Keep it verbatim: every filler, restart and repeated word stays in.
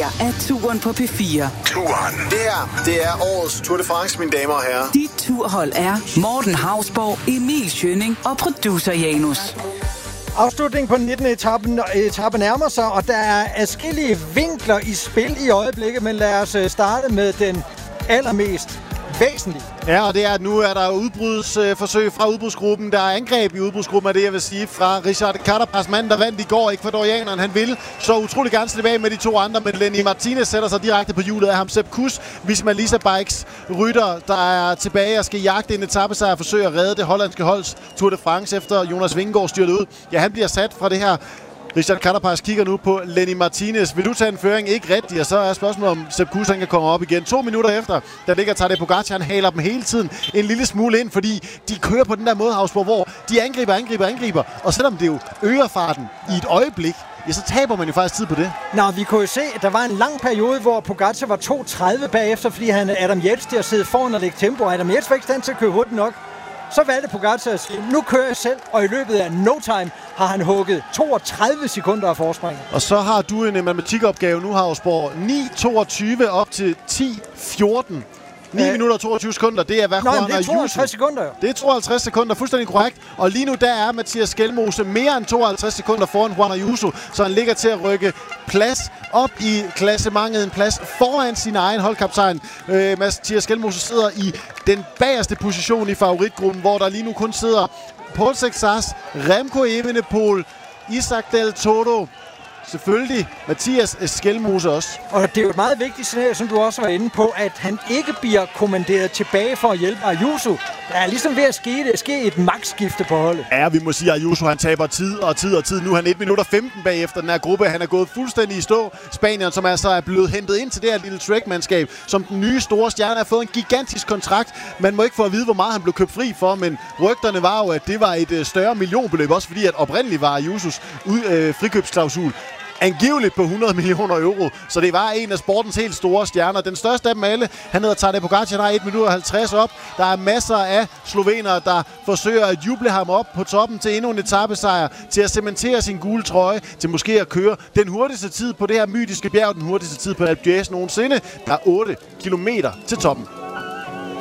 her er Turen på P fire. Turen. Det her, det er årets Tour de France, mine damer og herrer. Dit turhold er Morten Hausborg, Emil Schønning og producer Janus. Afslutningen på den nittende etape, etape nærmer sig, og der er adskillige vinkler i spil i øjeblikket, men lad os starte med den allermest væsentlige. Ja, og det er, at nu er der udbrudsforsøg fra udbrudsgruppen. Der er angreb i udbrudsgruppen, er det, jeg vil sige, fra Richard Carapaz, manden, der vandt i går. Ecuadorianeren, han ville så utrolig gerne tilbage med de to andre, men Lenny Martinez sætter sig direkte på hjulet af ham. Sepp Kuss, Visma Lease Bikes rytter, der er tilbage og skal jagte en etapesejr og forsøge at redde det hollandske holds Tour de France, efter Jonas Vingegaard styrte ud. Ja, han bliver sat fra det her. Richard Carapaz kigger nu på Lenny Martinez. Vil du tage en føring? Ikke rigtigt, og så er spørgsmålet, om Sepp Kuss kan komme op igen. To minutter efter, der ligger Tadej Pogacar, han haler dem hele tiden en lille smule ind, fordi de kører på den der måde, Hausborg, hvor de angriber, angriber, angriber. Og selvom det jo øger farten i et øjeblik, ja, så taber man jo faktisk tid på det. Nå, vi kunne jo se, at der var en lang periode, hvor Pogacar var to tredive bagefter, fordi han Adam Yates til at sidde foran og lægge tempo. Adam Yates var ikke stand til at køre hurtigt nok. Så valgte Pogacar at sige, nu kører jeg selv, og i løbet af no time har han hugget toogtredive sekunder af forspring. Og så har du en matematikopgave nu, Hausborg. ni toogtyve op til ti fjorten. ni Ja. minutter og toogtyve sekunder, det er hvad Nå, Juan det er Ayuso. tooghalvtreds sekunder jo. Det er tooghalvtreds sekunder, fuldstændig korrekt. Og lige nu der er Mathias Skelmose mere end tooghalvtreds sekunder foran Juan Ayuso, så han ligger til at rykke plads op i klassementet, en plads foran sin egen holdkaptajn. Øh, Mathias Skelmose sidder i den bagerste position i favoritgruppen, hvor der lige nu kun sidder Paul Sexas, Remco Evenepoel, Isaac Del Toro, selvfølgelig Mathias Skelmose også. Og det er jo et meget vigtigt signal, som du også var inde på, at han ikke bliver kommanderet tilbage for at hjælpe Ayuso. Der er ligesom ved at ske, ske et magtskifte på holdet. Ja, vi må sige, at Ayuso han taber tid og tid og tid. Nu er han et minut og femten bagefter den her gruppe. Han er gået fuldstændig i stå. Spanieren, som altså er blevet hentet ind til det her lille Trek-mandskab, som den nye store stjerne, har fået en gigantisk kontrakt. Man må ikke få at vide, hvor meget han blev købt fri for, men rygterne var jo, at det var et større millionbeløb, også fordi at oprindeligt var Ayusos øh, frikøbsklausul angiveligt på hundrede millioner euro, så det var en af sportens helt store stjerner. Den største af dem alle, han hedder Tadej Pogacar, han har et minut og halvtreds op. Der er masser af slovenere, der forsøger at juble ham op på toppen til endnu en etapesejr, til at cementere sin gule trøje, til måske at køre den hurtigste tid på det her mytiske bjerg, den hurtigste tid på Alpe d'Huez nogensinde. Der er otte kilometer til toppen.